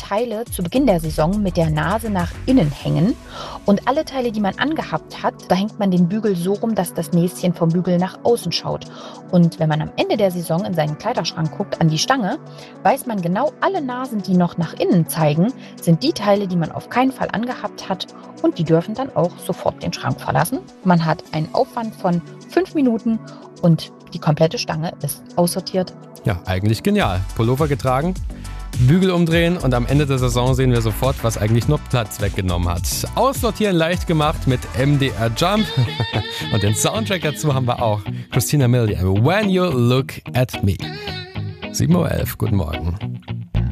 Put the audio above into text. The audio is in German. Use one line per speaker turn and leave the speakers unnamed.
Teile zu Beginn der Saison mit der Nase nach innen hängen. Und alle Teile, die man angehabt hat, da hängt man den Bügel so rum, dass das Näschen vom Bügel nach außen schaut. Und wenn man am Ende der Saison in seinen Kleiderschrank guckt, an die Stange, weiß man genau, alle Nasen, die noch nach innen zeigen, sind die Teile, die man auf keinen Fall angehabt hat. Und die dürfen dann auch sofort den Schrank verlassen. Man hat einen Aufwand von 5 Minuten und die komplette Stange ist aussortiert.
Ja, eigentlich genial. Pullover getragen, Bügel umdrehen und am Ende der Saison sehen wir sofort, was eigentlich nur Platz weggenommen hat. Aussortieren leicht gemacht mit MDR Jump. Und den Soundtrack dazu haben wir auch. Christina Milian, When You Look at Me. 7:11 Uhr, guten Morgen.